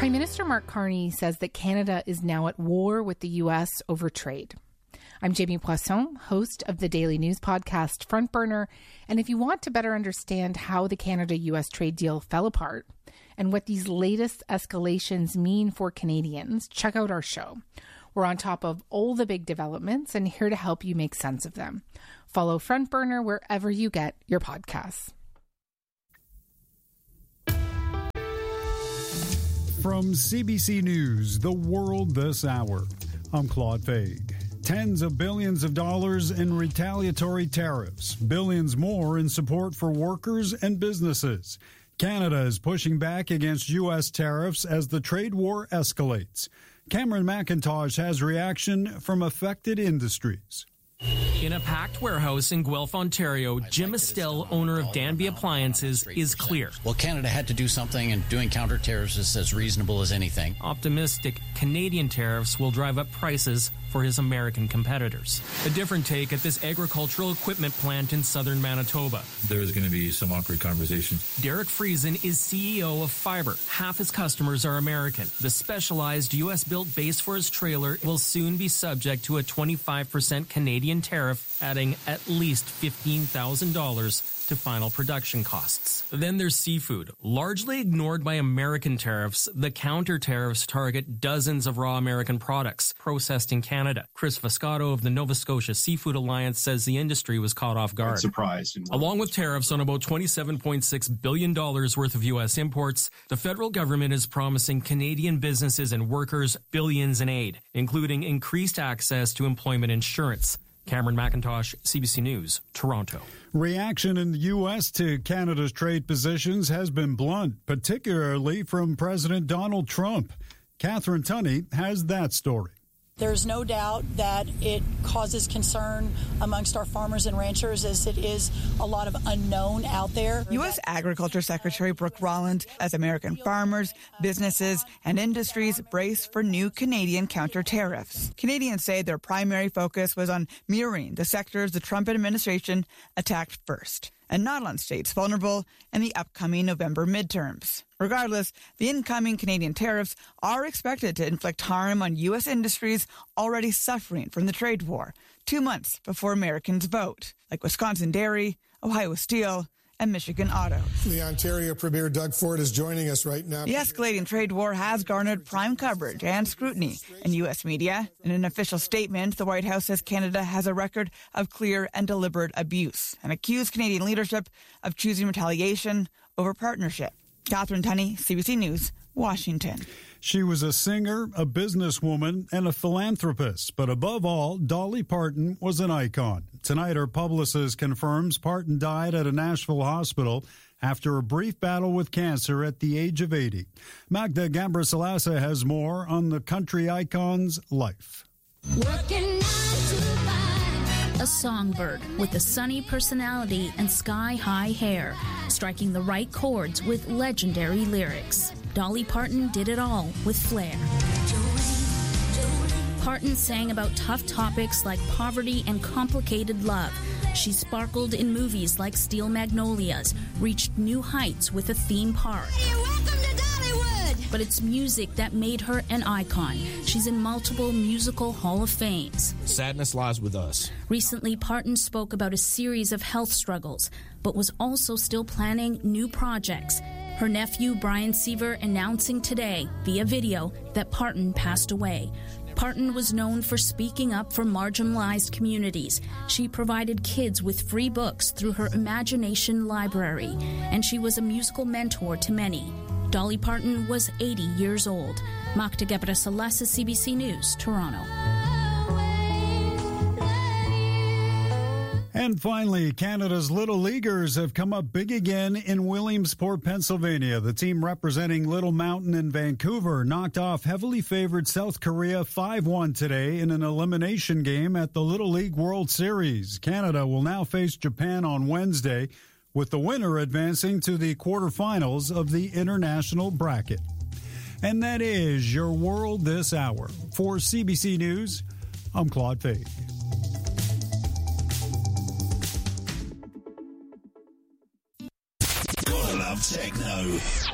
Prime Minister Mark Carney says that Canada is now at war with the U.S. over trade. I'm Jamie Poisson, host of the daily news podcast Front Burner, and if you want to better understand how the Canada-U.S. trade deal fell apart and what these latest escalations mean for Canadians, check out our show. We're on top of all the big developments and here to help you make sense of them. Follow Front Burner wherever you get your podcasts. From CBC News, The World This Hour, I'm Claude Faig. Tens of billions of dollars in retaliatory tariffs, billions more in support for workers and businesses. Canada is pushing back against U.S. tariffs as the trade war escalates. Cameron McIntosh has reaction from affected industries. In a packed warehouse in Guelph, Ontario, Jim Estelle, owner of Danby Appliances, is clear. Well, Canada had to do something, and doing counter tariffs is as reasonable as anything. Optimistic Canadian tariffs will drive up prices for his American competitors. A different take at this agricultural equipment plant in southern Manitoba. There's going to be some awkward conversations. Derek Friesen is CEO of Fiber. Half his customers are American. The specialized U.S.-built base for his trailer will soon be subject to a 25% Canadian tariff, adding at least $15,000 to final production costs. Then there's seafood. Largely ignored by American tariffs, the counter tariffs target dozens of raw American products processed in Canada. Chris Vascato of the Nova Scotia Seafood Alliance says the industry was caught off guard. Surprised. Along with tariffs on about $27.6 billion worth of U.S. imports, the federal government is promising Canadian businesses and workers billions in aid, including increased access to employment insurance. Cameron McIntosh, CBC News, Toronto. Reaction in the U.S. to Canada's trade positions has been blunt, particularly from President Donald Trump. Catherine Tunney has that story. There's no doubt that it causes concern amongst our farmers and ranchers as it is a lot of unknown out there. U.S. Agriculture Secretary Brooke Rollins, as American farmers, businesses, and industries brace for new Canadian counter tariffs. Canadians say their primary focus was on mirroring the sectors the Trump administration attacked first, and not on states vulnerable in the upcoming November midterms. Regardless, the incoming Canadian tariffs are expected to inflict harm on U.S. industries already suffering from the trade war, 2 months before Americans vote, like Wisconsin Dairy, Ohio Steel, and Michigan Auto. The Ontario Premier Doug Ford is joining us right now. The escalating trade war has garnered prime coverage and scrutiny in U.S. media. In an official statement, the White House says Canada has a record of clear and deliberate abuse and accused Canadian leadership of choosing retaliation over partnership. Catherine Tunney, CBC News, Washington. She was a singer, a businesswoman, and a philanthropist. But above all, Dolly Parton was an icon. Tonight, her publicist confirms Parton died at a Nashville hospital after a brief battle with cancer at the age of 80. Magda Gambrasalasa has more on the country icon's life. A songbird with a sunny personality and sky-high hair, striking the right chords with legendary lyrics. Dolly Parton did it all with flair. Parton sang about tough topics like poverty and complicated love. She sparkled in movies like Steel Magnolias, reached new heights with a theme park. Welcome to Dollywood! But it's music that made her an icon. She's in multiple musical Hall of Fames. Sadness lies with us. Recently, Parton spoke about a series of health struggles, but was also still planning new projects. Her nephew, Brian Seaver, announcing today via video that Parton passed away. Parton was known for speaking up for marginalized communities. She provided kids with free books through her Imagination Library, and she was a musical mentor to many. Dolly Parton was 80 years old. Magda Gambrasalasa, CBC News, Toronto. And finally, Canada's Little Leaguers have come up big again in Williamsport, Pennsylvania. The team representing Little Mountain and Vancouver knocked off heavily favored South Korea 5-1 today in an elimination game at the Little League World Series. Canada will now face Japan on Wednesday, with the winner advancing to the quarterfinals of the international bracket. And that is your World This Hour. For CBC News, I'm Claude Faig. Gotta love techno.